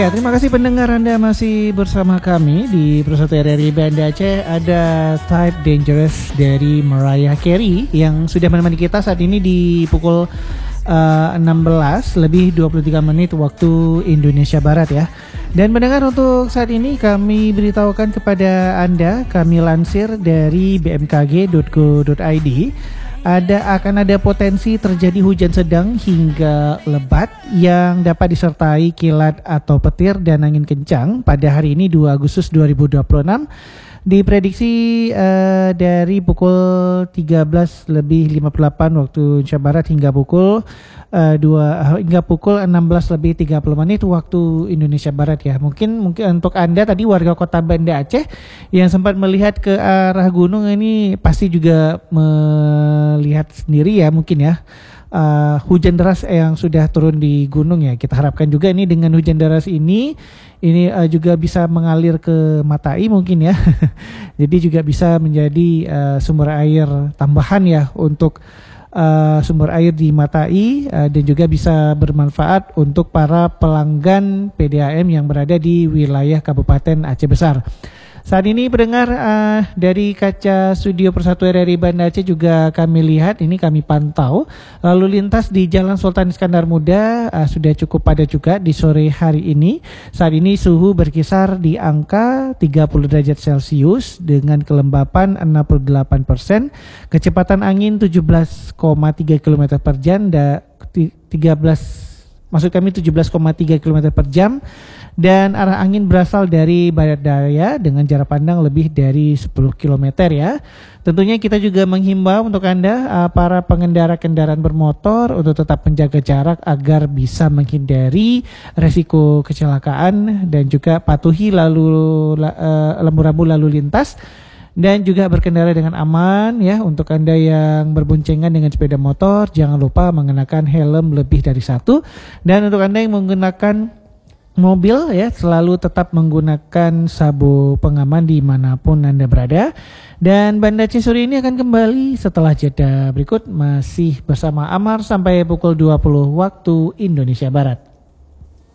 Ya, terima kasih pendengar, Anda masih bersama kami di Persatu RRI Banda Aceh. Ada Type Dangerous dari Mariah Carey yang sudah menemani kita saat ini di pukul 16 lebih 23 menit waktu Indonesia Barat ya. Dan pendengar, untuk saat ini kami beritahukan kepada Anda, kami lansir dari bmkg.go.id, akan ada potensi terjadi hujan sedang hingga lebat yang dapat disertai kilat atau petir dan angin kencang pada hari ini 2 Agustus 2026. Diprediksi dari pukul 13 lebih 58 waktu Indonesia Barat hingga pukul 16 lebih 30 menit waktu Indonesia Barat ya. Mungkin untuk Anda tadi warga kota Banda Aceh yang sempat melihat ke arah gunung ini pasti juga melihat sendiri ya mungkin ya. Hujan deras yang sudah turun di gunung ya. Kita harapkan juga ini dengan hujan deras ini juga bisa mengalir ke Matai mungkin ya. Jadi juga bisa menjadi sumber air tambahan ya untuk sumber air di Matai, dan juga bisa bermanfaat untuk para pelanggan PDAM yang berada di wilayah Kabupaten Aceh Besar. Saat ini pendengar, dari kaca studio Persatu RRI Banda Aceh juga kami lihat, ini kami pantau lalu lintas di Jalan Sultan Iskandar Muda sudah cukup padat juga di sore hari ini. Saat ini suhu berkisar di angka 30 derajat Celcius dengan kelembapan 68%, kecepatan angin 17,3 km per jam dan 17,3 km per jam, dan arah angin berasal dari barat daya dengan jarak pandang lebih dari 10 km ya. Tentunya kita juga menghimbau untuk Anda para pengendara kendaraan bermotor untuk tetap menjaga jarak agar bisa menghindari resiko kecelakaan dan juga patuhi rambu-rambu lalu lintas dan juga berkendara dengan aman ya. Untuk Anda yang berboncengan dengan sepeda motor, jangan lupa mengenakan helm lebih dari satu, dan untuk Anda yang menggunakan mobil ya, selalu tetap menggunakan sabuk pengaman dimanapun Anda berada. Dan Banda Aceh sore ini akan kembali setelah jeda berikut, masih bersama Amar sampai pukul 20 waktu Indonesia Barat.